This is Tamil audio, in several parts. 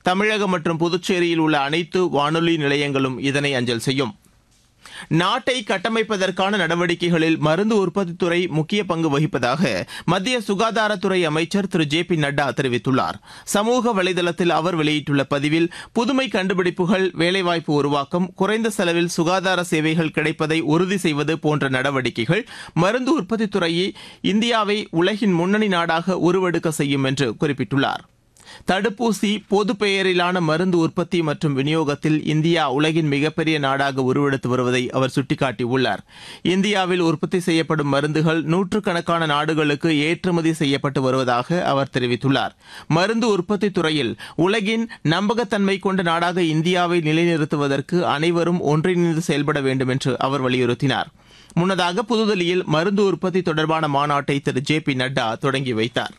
தமிழகம் மற்றும் புதுச்சேரியில் உள்ள அனைத்து வானொலி நிலையங்களும் இதனை அஞ்சல் செய்யும். நாட்டை கட்டமைப்பதற்கான நடவடிக்கைகளில் மருந்து உற்பத்தித்துறை முக்கிய பங்கு வகிப்பதாக மத்திய சுகாதாரத்துறை அமைச்சர் திரு ஜே பி நட்டா தெரிவித்துள்ளார். சமூக வலைதளத்தில் அவர் வெளியிட்டுள்ள பதிவில், புதுமை கண்டுபிடிப்புகள், வேலைவாய்ப்பு உருவாக்கம், குறைந்த செலவில் சுகாதார சேவைகள் கிடைப்பதை உறுதி செய்வது போன்ற நடவடிக்கைகள் மருந்து உற்பத்தித்துறையை இந்தியாவை உலகின் முன்னணி நாடாக உருவெடுக்க செய்யும் என்று குறிப்பிட்டுள்ளார். தடுப்பூசி, பொது பெயரிலான மருந்து உற்பத்தி மற்றும் விநியோகத்தில் இந்தியா உலகின் மிகப்பெரிய நாடாக உருவெடுத்து வருவதை அவர் சுட்டிக்காட்டியுள்ளார். இந்தியாவில் உற்பத்தி செய்யப்படும் மருந்துகள் நூற்றுக்கணக்கான நாடுகளுக்கு ஏற்றுமதி செய்யப்பட்டு வருவதாக அவர் தெரிவித்துள்ளார். மருந்து உற்பத்தி துறையில் உலகின் நம்பகத்தன்மை கொண்ட நாடாக இந்தியாவை நிலைநிறுத்துவதற்கு அனைவரும் ஒன்றிணைந்து செயல்பட வேண்டும் என்று அவர் வலியுறுத்தினார். முன்னதாக புதுதில்லியில் மருந்து உற்பத்தி தொடர்பான மாநாட்டை திரு ஜே பி நட்டா தொடங்கி வைத்தார்.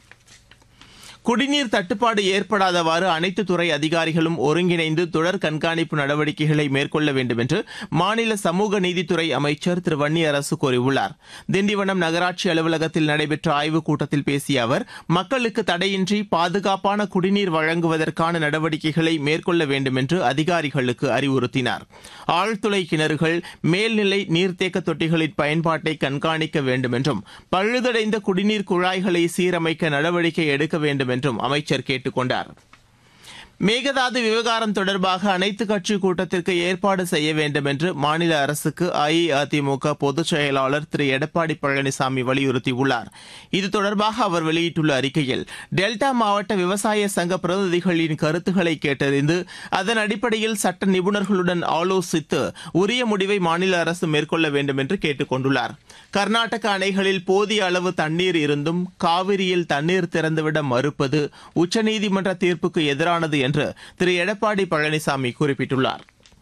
குடிநீர் தட்டுப்பாடு ஏற்படாதவாறு அனைத்து துறை அதிகாரிகளும் ஒருங்கிணைந்து தொடர் கண்காணிப்பு நடவடிக்கைகளை மேற்கொள்ள வேண்டும் என்று மாநில சமூக நீதித்துறை அமைச்சர் திரு வன்னியரசு கூறியுள்ளார். திண்டிவனம் நகராட்சி அலுவலகத்தில் நடைபெற்ற ஆய்வுக் கூட்டத்தில் பேசிய அவர், மக்களுக்கு தடையின்றி பாதுகாப்பான குடிநீர் வழங்குவதற்கான நடவடிக்கைகளை மேற்கொள்ள வேண்டும் என்று அதிகாரிகளுக்கு அறிவுறுத்தினார். ஆழ்துளை கிணறுகள், மேல்நிலை நீர்த்தேக்க தொட்டிகளின் பயன்பாட்டை கண்காணிக்க வேண்டும் என்றும், பழுதடைந்த குடிநீர் குழாய்களை சீரமைக்க நடவடிக்கை எடுக்க வேண்டும் என்றும் அமைச்சர் கேட்டுக் கொண்டார். மேகதாது விவகாரம் தொடர்பாக அனைத்துக் கட்சி கூட்டத்திற்கு ஏற்பாடு செய்ய வேண்டும் என்று மாநில அரசுக்கு அஇஅதிமுக பொதுச் செயலாளர் திரு எடப்பாடி பழனிசாமி வலியுறுத்தியுள்ளார். இது தொடர்பாக அவர் வெளியிட்டுள்ள அறிக்கையில், டெல்டா மாவட்ட விவசாய சங்க பிரதிநிதிகளின் கருத்துக்களை கேட்டறிந்து அதன் அடிப்படையில் சட்ட நிபுணர்களுடன் ஆலோசித்து உரிய முடிவை மாநில அரசு மேற்கொள்ள வேண்டும் என்று கேட்டுக் கொண்டுள்ளார். கர்நாடக அணைகளில் போதிய அளவு தண்ணீர் இருந்தும் காவிரியில் தண்ணீர் திறந்துவிட மறுப்பது உச்சநீதிமன்ற தீர்ப்புக்கு எதிரானது என்று திரு எடப்பாடி பழனிசாமி குறிப்பிட்டுள்ளார்.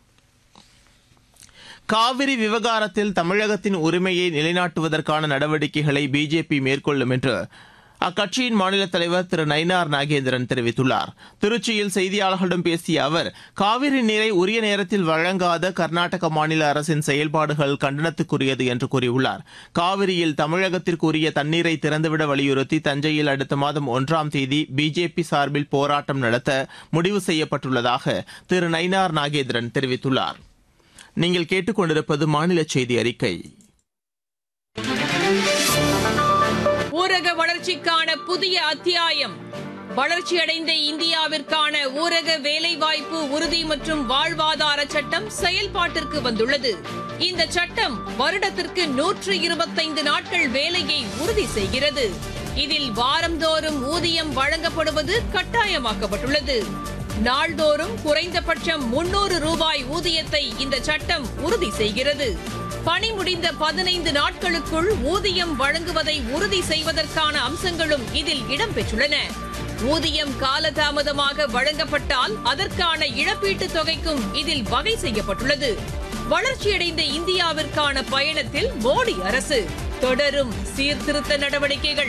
காவிரி விவகாரத்தில் தமிழகத்தின் உரிமையை நிலைநாட்டுவதற்கான நடவடிக்கைகளை பிஜேபி மேற்கொள்ளும் என்று அக்கட்சியின் மாநில தலைவர் திரு நயினார் நாகேந்திரன் தெரிவித்துள்ளார். திருச்சியில் செய்தியாளர்களிடம் பேசிய அவர், காவிரி நீரை உரிய நேரத்தில் வழங்காத கர்நாடக மாநில அரசின் செயல்பாடுகள் கண்டனத்துக்குரியது என்று கூறியுள்ளார். காவிரியில் தமிழகத்திற்கு உரிய தண்ணீரை திறந்துவிட வலியுறுத்தி தஞ்சையில் அடுத்த மாதம் 1ஆம் தேதி பிஜேபி சார்பில் போராட்டம் நடத்த முடிவு செய்யப்பட்டுள்ளதாக திரு நயினார் நாகேந்திரன் தெரிவித்துள்ளார். நீங்கள் கேட்டுக்கொண்டிருப்பது மாநில செய்தி அறிக்கை. ஊரக வளர்ச்சிக்கான புதிய அத்தியாயம். வளர்ச்சியடைந்த இந்தியாவிற்கான ஊரக வேலைவாய்ப்பு உறுதி மற்றும் வாழ்வாதார சட்டம் செயல்பாட்டிற்கு வந்துள்ளது. இந்த சட்டம் வருடத்திற்கு 125 நாட்கள் வேலையை உறுதி செய்கிறது. இதில் வாரந்தோறும் ஊதியம் வழங்கப்படுவது கட்டாயமாக்கப்பட்டுள்ளது. நாள்தோறும் குறைந்தபட்சம் 300 ரூபாய் ஊதியத்தை இந்த சட்டம் உறுதி செய்கிறது. பணி முடிந்த 15 நாட்களுக்குள் ஊதியம் வழங்குவதை உறுதி செய்வதற்கான அம்சங்களும் இதில் இடம்பெற்றுள்ளன. ஊதியம் காலதாமதமாக வழங்கப்பட்டால் அதற்கான இழப்பீட்டுத் தொகைக்கும் இதில் வகை செய்யப்பட்டுள்ளது. வளர்ச்சியடைந்த இந்தியாவிற்கான பயணத்தில் மோடி அரசு தொடரும் சீர்திருத்த நடவடிக்கைகள்.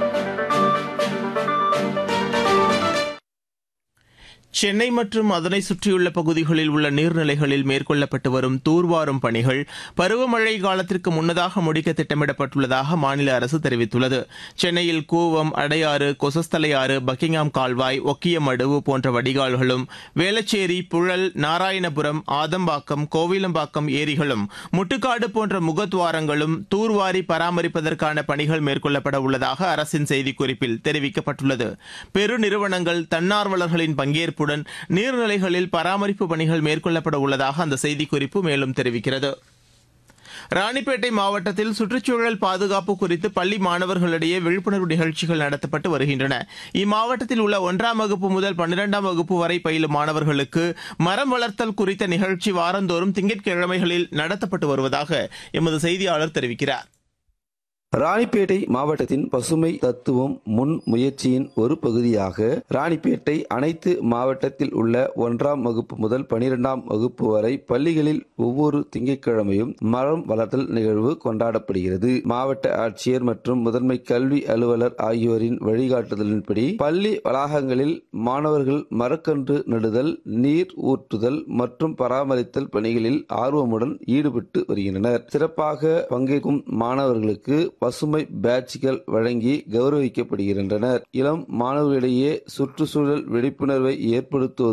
சென்னை மற்றும் அதனை சுற்றியுள்ள பகுதிகளில் உள்ள நீர்நிலைகளில் மேற்கொள்ளப்பட்டு வரும் தூர்வாரும் பணிகள் பருவமழை காலத்திற்கு முன்னதாக முடிக்க திட்டமிடப்பட்டுள்ளதாக மாநில அரசு தெரிவித்துள்ளது. சென்னையில் கூவம், அடையாறு, கொசஸ்தலையாறு, பக்கிங்ஹாம் கால்வாய், ஒக்கியமடுவு போன்ற வடிகால்களும், வேளச்சேரி, புழல், நாராயணபுரம், ஆதம்பாக்கம், கோவிலம்பாக்கம் ஏரிகளும், முட்டுக்காடு போன்ற முகத்துவாரங்களும் தூர்வாரி பராமரிப்பதற்கான பணிகள் மேற்கொள்ளப்பட உள்ளதாக அரசின் செய்திக்குறிப்பில் தெரிவிக்கப்பட்டுள்ளது. பெருநிறுவனங்கள், தன்னார்வலர்களின் பங்கேற்பு நீர்நிலைகளில் பராமரிப்பு பணிகள் மேற்கொள்ளப்பட உள்ளதாக அந்த செய்திக்குறிப்பு மேலும் தெரிவிக்கிறது. ராணிப்பேட்டை மாவட்டத்தில் சுற்றுச்சூழல் பாதுகாப்பு குறித்து பள்ளி மாணவர்களிடையே விழிப்புணர்வு நிகழ்ச்சிகள் நடத்தப்பட்டு வருகின்றன. இம்மாவட்டத்தில் உள்ள 1ஆம் வகுப்பு முதல் 12ஆம் வகுப்பு வரை பயிலும் மாணவர்களுக்கு மரம் வளர்த்தல் குறித்த நிகழ்ச்சி வாரந்தோறும் திங்கட்கிழமைகளில் நடத்தப்பட்டு வருவதாக எமது செய்தியாளர் தெரிவிக்கிறார். ராணிப்பேட்டை மாவட்டத்தின் பசுமை தத்துவம் முன் முயற்சியின் ஒரு பகுதியாக ராணிப்பேட்டை அனைத்து மாவட்டத்தில் உள்ள 1ஆம் வகுப்பு முதல் 12ஆம் வகுப்பு வரை பள்ளிகளில் ஒவ்வொரு திங்கட்கிழமையும் மரம் வளர்த்தல் நிகழ்வு கொண்டாடப்படுகிறது. மாவட்ட ஆட்சியர் மற்றும் முதன்மை கல்வி அலுவலர் ஆகியோரின் வழிகாட்டுதலின்படி பள்ளி வளாகங்களில் மாணவர்கள் மரக்கன்று நடுதல், நீர் ஊற்றுதல் மற்றும் பராமரித்தல் பணிகளில் ஆர்வமுடன் ஈடுபட்டு வருகின்றனர். சிறப்பாக பங்கேற்கும் மாணவர்களுக்கு பசுமை பேட்ஜ்கள் வழங்கி கௌரவிக்கப்படுகின்றனர். இளம் மாணவர்களிடையே சுற்றுச்சூழல் விழிப்புணர்வை ஏற்படுத்துவது